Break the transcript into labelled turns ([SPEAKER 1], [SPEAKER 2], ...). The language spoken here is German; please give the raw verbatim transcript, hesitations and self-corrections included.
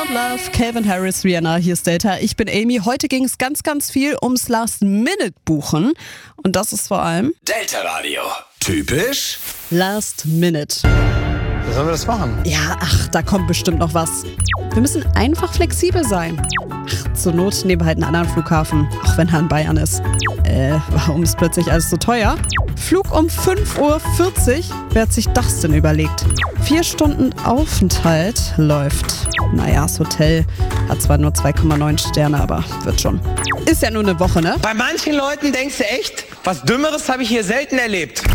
[SPEAKER 1] About Love, Calvin Harris, Rihanna, hier ist Delta. Ich bin Amy. Heute ging es ganz, ganz viel ums Last-Minute-Buchen. Und das ist vor allem
[SPEAKER 2] Delta Radio. Typisch
[SPEAKER 1] Last Minute.
[SPEAKER 3] Wie sollen wir das machen?
[SPEAKER 1] Ja, ach, da kommt bestimmt noch was. Wir müssen einfach flexibel sein. Ach, zur Not nehmen wir halt einen anderen Flughafen, auch wenn er in Bayern ist. Äh, warum ist plötzlich alles so teuer? Flug um fünf Uhr vierzig. Wer hat sich das denn überlegt? Vier Stunden Aufenthalt läuft. Naja, das Hotel hat zwar nur zwei Komma neun Sterne, aber wird schon. Ist ja nur eine Woche, ne?
[SPEAKER 3] Bei manchen Leuten denkst du echt, was Dümmeres habe ich hier selten erlebt.